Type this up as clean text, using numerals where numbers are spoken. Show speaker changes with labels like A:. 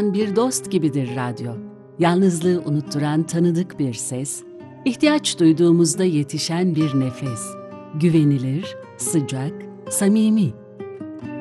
A: ulaşan bir dost gibidir radyo. Yalnızlığı unutturan tanıdık bir ses, ihtiyaç duyduğumuzda yetişen bir nefes. Güvenilir, sıcak, samimi.